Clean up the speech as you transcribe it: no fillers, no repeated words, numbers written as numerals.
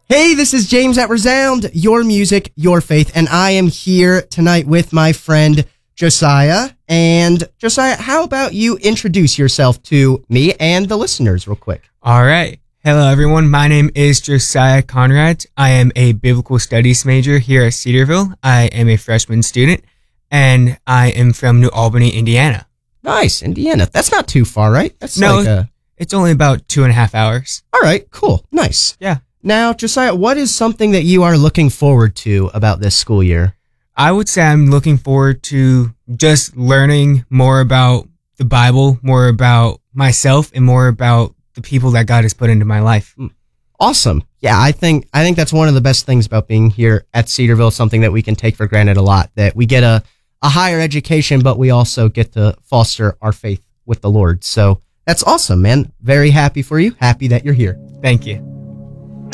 Hey, this is James at Resound, your music, your faith, and I am here tonight with my friend Josiah. And Josiah, how about you introduce yourself to me and the listeners real quick? All right. Hello, everyone. My name is Josiah Conrad. I am a biblical studies major here at Cedarville. I am a freshman student, and I am from New Albany, Indiana. Nice, Indiana. That's not too far, right? That's It's only about 2.5 hours. All right, cool. Nice. Yeah. Now, Josiah, what is something that you are looking forward to about this school year? I would say I'm looking forward to just learning more about the Bible, more about myself, and more about the people that God has put into my life. Awesome. Yeah, I think that's one of the best things about being here at Cedarville, something that we can take for granted a lot, that we get a higher education, but we also get to foster our faith with the Lord. So that's awesome, man. Very happy for you. Happy that you're here. Thank you.